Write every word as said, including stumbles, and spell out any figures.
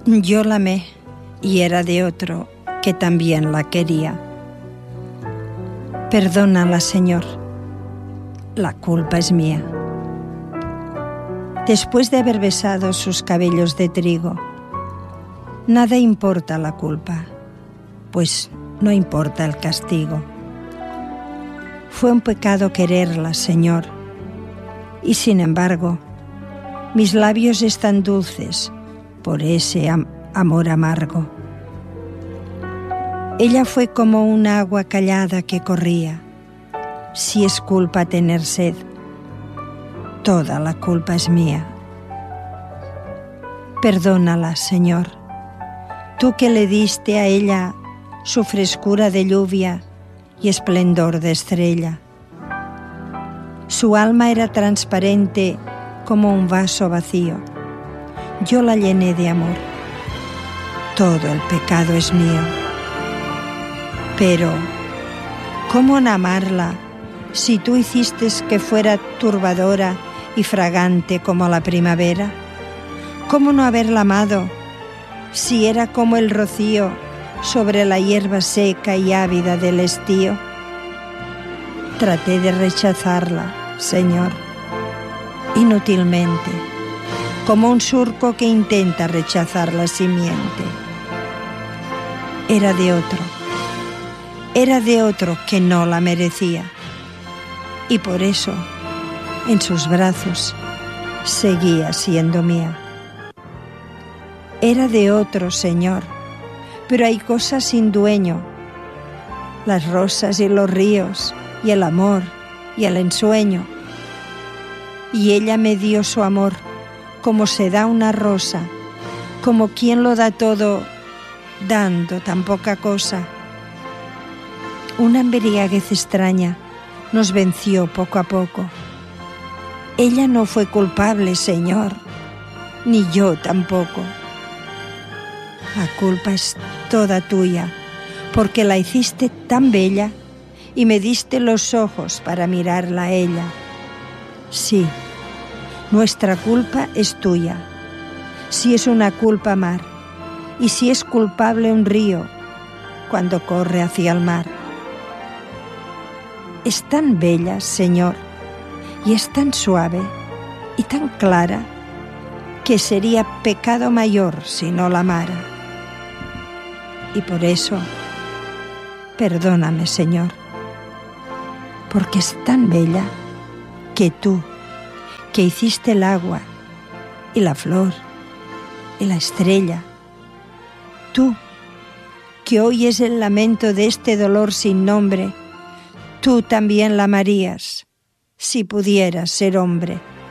Yo la amé y era de otro que también la quería. Perdónala, Señor, la culpa es mía. Después de haber besado sus cabellos de trigo, nada importa la culpa, pues no importa el castigo. Fue un pecado quererla, Señor, y sin embargo, mis labios están dulces por ese am- amor amargo. Ella fue como un agua callada que corría. Si es culpa tener sed, toda la culpa es mía. Perdónala, Señor, tú que le diste a ella su frescura de lluvia y esplendor de estrella. Su alma era transparente como un vaso vacío. Yo la llené de amor. Todo el pecado es mío. Pero, ¿cómo no amarla si tú hiciste que fuera turbadora y fragante como la primavera? ¿Cómo no haberla amado si era como el rocío sobre la hierba seca y ávida del estío? Traté de rechazarla, Señor, inútilmente, como un surco que intenta rechazar la simiente. Era de otro, era de otro que no la merecía, y por eso, en sus brazos, seguía siendo mía. Era de otro, Señor, pero hay cosas sin dueño, las rosas y los ríos, y el amor y el ensueño. Y ella me dio su amor, como se da una rosa, como quien lo da todo, dando tan poca cosa. Una embriaguez extraña nos venció poco a poco. Ella no fue culpable, Señor, ni yo tampoco. La culpa es toda tuya, porque la hiciste tan bella y me diste los ojos para mirarla a ella. Sí, nuestra culpa es tuya. Si es una culpa amar, y si es culpable un río cuando corre hacia el mar. Es tan bella, Señor, y es tan suave y tan clara que sería pecado mayor si no la amara. Y por eso, perdóname, Señor, porque es tan bella que tú, que hiciste el agua y la flor y la estrella, tú, que oyes el lamento de este dolor sin nombre, tú también la amarías, si pudieras ser hombre.